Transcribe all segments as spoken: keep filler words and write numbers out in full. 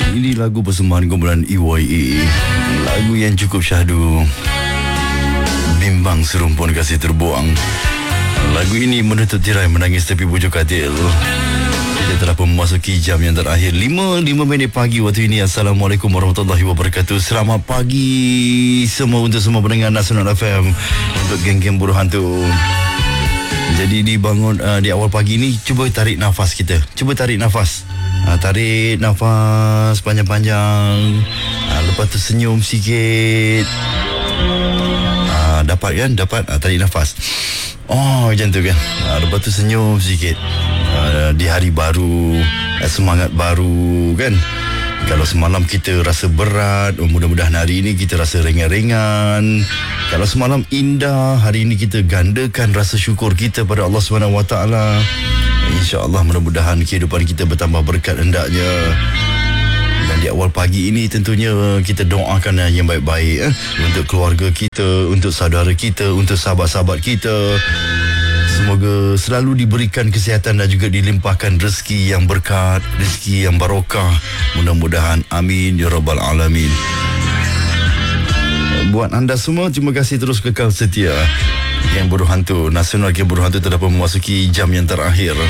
Ini lagu persembahan kumpulan E Y A, lagu yang cukup syahdu, bimbang serumpun kasih terbuang. Lagu ini menutup tirai menangis tepi bujur katil. Kita telah pun memasuki jam yang terakhir, lima lima minit pagi waktu ini. Assalamualaikum warahmatullahi wabarakatuh. Selamat pagi semua untuk semua pendengar Nasional F M, untuk geng-geng buruh hantu. Jadi dibangun uh, di awal pagi ni, cuba tarik nafas kita. Cuba tarik nafas. Uh, tarik nafas panjang-panjang. Uh, lepas tu senyum sikit. Uh, dapat kan? Dapat. Uh, tarik nafas. Oh, macam tu kan. Uh, lepas tu senyum sikit. Uh, di hari baru, uh, semangat baru kan. Kalau semalam kita rasa berat, oh, mudah-mudahan hari ini kita rasa ringan-ringan. Kalau semalam indah, hari ini kita gandakan rasa syukur kita pada Allah subhanahu wa taala. InsyaAllah mudah-mudahan kehidupan kita bertambah berkat hendaknya. Dan di awal pagi ini tentunya kita doakan yang baik-baik eh, untuk keluarga kita, untuk saudara kita, untuk sahabat-sahabat kita. Semoga selalu diberikan kesihatan dan juga dilimpahkan rezeki yang berkat, rezeki yang barokah. Mudah-mudahan, amin ya rabbal alamin. Buat anda semua, terima kasih terus kekal setia. Geng Buruh Hantu Nasional, Geng Buruh Hantu telah memasuki jam yang terakhir.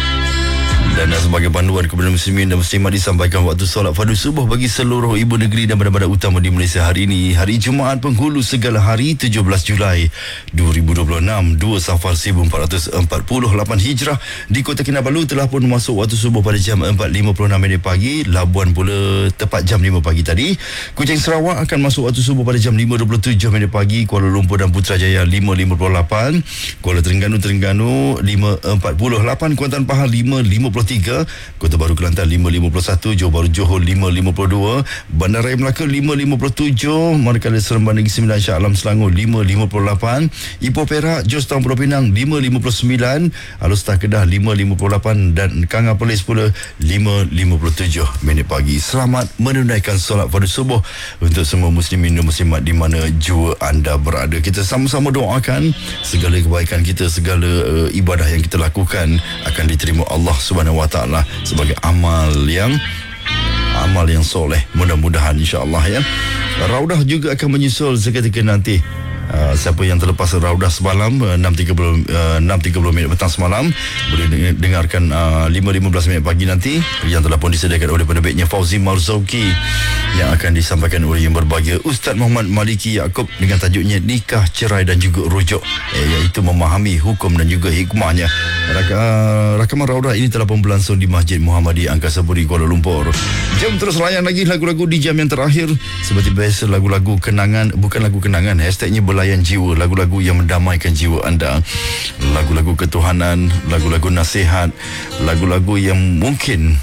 Dan sebagai panduan kepada muslimin dan muslimat, disampaikan waktu solat fardu subuh bagi seluruh ibu negeri dan bandar-bandar utama di Malaysia hari ini, hari Jumaat penghulu segala hari, tujuh belas Julai dua ribu dua puluh enam, dua Safar seribu empat ratus empat puluh lapan Hijrah. Di Kota Kinabalu telah pun masuk waktu subuh pada jam empat lima puluh enam minit pagi. Labuan pula tepat jam lima pagi tadi. Kuching Sarawak akan masuk waktu subuh pada jam lima dua puluh tujuh minit pagi. Kuala Lumpur dan Putrajaya lima lima puluh lapan. Kuala Terengganu Terengganu lima empat puluh lapan. Kuantan Pahang lima lima puluh tiga, Kota Baru Kelantan lima lima puluh satu, Johor Bahru Johor lima lima puluh dua, Bandaraya Melaka lima lima puluh tujuh, manakala Seremban Negeri Sembilan Shah Alam Selangor lima lima puluh lapan, Ipoh Perak Jos Town Pulau Pinang lima lima puluh sembilan, Alustah Kedah lima lima puluh lapan dan Kanga Perlis pula lima lima puluh tujuh minit pagi. Selamat menunaikan solat fardu subuh untuk semua muslimin dan muslimat di mana jua anda berada. Kita sama-sama doakan segala kebaikan kita, segala uh, ibadah yang kita lakukan akan diterima Allah Subhanahu Wa Taala sebagai amal yang amal yang soleh, mudah-mudahan insya-Allah ya. Raudah juga akan menyusul seketika nanti. Uh, siapa yang terlepas Raudah semalam uh, enam tiga puluh minit petang semalam boleh dengarkan uh, lima lima belas minit pagi nanti, yang telah pun disediakan oleh penerbitnya Fauzi Marzauki, yang akan disampaikan oleh yang berbahagia Ustaz Muhammad Maliki Yaakob dengan tajuknya Nikah, Cerai dan juga Rujuk, eh, iaitu memahami hukum dan juga hikmahnya. Rak- uh, rakaman Raudah ini telah pun berlangsung di Masjid Muhammadiyah Angkasa Puri, Kuala Lumpur. Jom terus layan lagi lagu-lagu di jam yang terakhir. Seperti biasa, lagu-lagu kenangan, bukan lagu kenangan, hashtagnya layan jiwa, lagu-lagu yang mendamaikan jiwa anda, lagu-lagu ketuhanan, lagu-lagu nasihat, lagu-lagu yang mungkin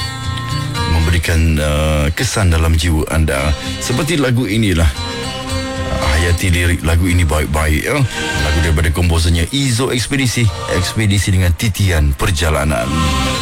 memberikan uh, kesan dalam jiwa anda. Seperti lagu inilah, hayati lirik lagu ini baik-baik ya. Lagu daripada komposernya Izo Ekspedisi, Ekspedisi dengan Titian Perjalanan.